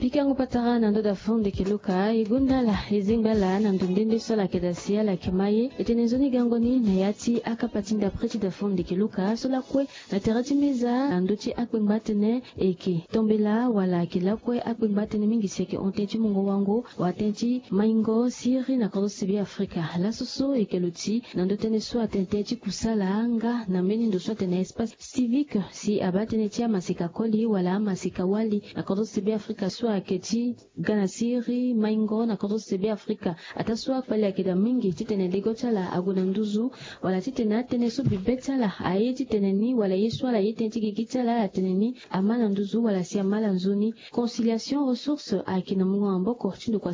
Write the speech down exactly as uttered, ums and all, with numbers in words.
Pikangu patara nando da fonde kiluka igundala izingbala nando ndende sola kedasia la kimaye etenezoni gangoni na yati akapatinda preti da fonde kiluka sola kwe na terati meza nandochi akbengbatene eke tombela wala kilakwe akbengbatene mingi seke ontenchi mungo wango watenchi maingo siri na korosibi Afrika la soso ekeluti nando tene so atentechi kusala anga na meni ndo so tene espace civique si abatene tia masika koli wala masika wali na korosibi Afrika so aketi gana siri maingo na korosibi Afrika ataswa pale akida mingi titene ligotala aguna nduzu wala titene atene so bibetala ayeti teneni wala yeswa la yetenti gigitala ateneni amana nduzu wala si amala nzuni conciliation ressources akina mungo amboko chindo kwa